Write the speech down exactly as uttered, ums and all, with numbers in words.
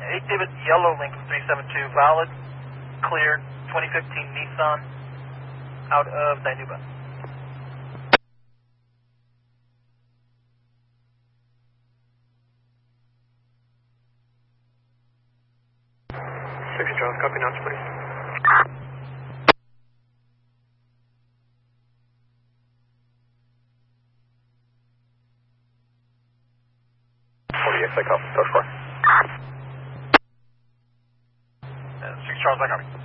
eight David Yellow Lincoln three seven two, valid, cleared, twenty fifteen Nissan, out of Dinuba. six Charles, copy, announce please. forty-eight, take off, go for it. Uh, six Charles, I copy.